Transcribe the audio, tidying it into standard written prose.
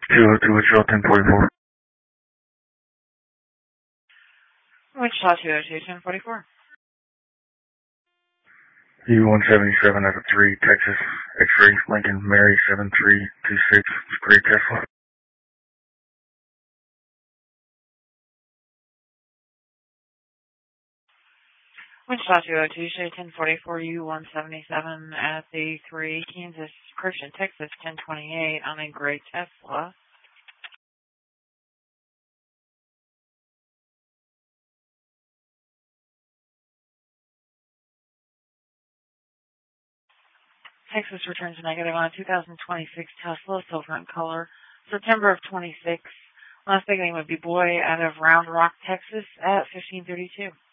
202 Wichita 1044. Wichita 202 1044. U-177 at the 3, Texas, X-ray, Lincoln, Mary 7326, Great Tesla. Wichita 202 1044, U-177 at the 3, Kansas, Christian, Texas 1028 on a Great Tesla. Texas returns negative on a 2026 Tesla, silver in color, September of 26. Last beginning would be boy out of Round Rock, Texas at 1532.